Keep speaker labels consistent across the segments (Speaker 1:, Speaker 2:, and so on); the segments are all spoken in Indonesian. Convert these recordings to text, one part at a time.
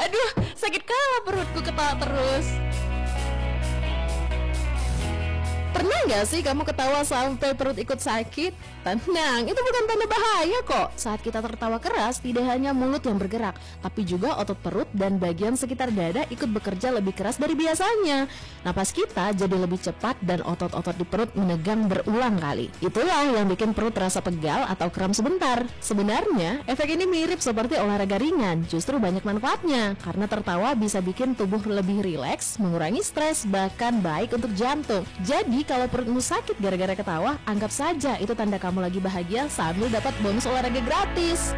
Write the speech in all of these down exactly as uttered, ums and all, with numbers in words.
Speaker 1: Aduh, sakit kala perutku ketawa terus. Pernah nggak sih kamu ketawa sampai perut ikut sakit? Tenang, itu bukan tanda bahaya kok. Saat kita tertawa keras, tidak hanya mulut yang bergerak, tapi juga otot perut dan bagian sekitar dada ikut bekerja lebih keras dari biasanya. Napas kita jadi lebih cepat dan otot-otot di perut menegang berulang kali. Itulah yang bikin perut terasa pegal atau kram sebentar. Sebenarnya, efek ini mirip seperti olahraga ringan, justru banyak manfaatnya. Karena tertawa bisa bikin tubuh lebih rileks, mengurangi stres, bahkan baik untuk jantung. Jadi kalau perutmu sakit gara-gara ketawa, anggap saja itu tanda kamu lagi bahagia sambil dapat bonus olahraga gratis.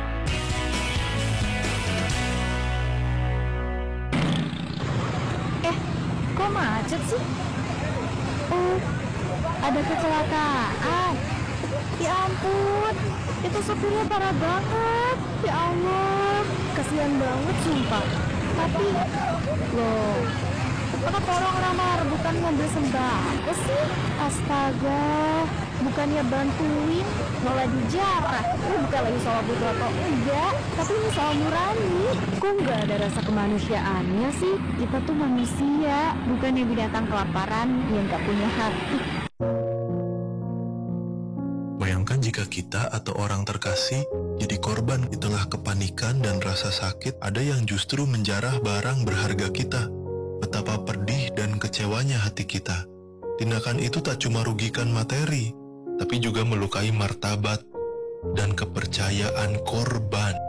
Speaker 2: Eh, kok macet sih? Oh, ada kecelakaan. Ya ampun, itu sopirnya parah banget. Ya Allah, kasihan banget sumpah. Tapi, loh, kenapa orang-orang malah rebutan mobil sembako sih? Astaga, bukannya bantuin, malah dijarah. Ini bukan lagi soal butuh atau enggak, tapi ini soal nurani. Kok nggak ada rasa kemanusiaannya sih? Kita tuh manusia, bukannya binatang kelaparan yang nggak punya hati.
Speaker 3: Bayangkan jika kita atau orang terkasih jadi korban di tengah kepanikan dan rasa sakit, ada yang justru menjarah barang berharga kita. Betapa pedih dan kecewanya hati kita. Tindakan itu tak cuma rugikan materi, tapi juga melukai martabat dan kepercayaan korban.